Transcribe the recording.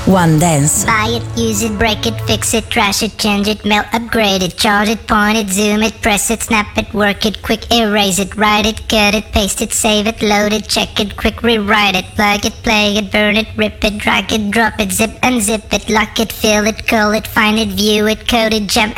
One Dance. Buy it, use it, break it, fix it, trash it, change it, melt, upgrade it, charge it, point it, zoom it, press it, snap it, work it, quick erase it, write it, cut it, paste it, save it, load it, check it, quick rewrite it, plug it, play it, burn it, rip it, drag it, drop it, zip unzip it, lock it, fill it, call it, find it, view it, code it, jump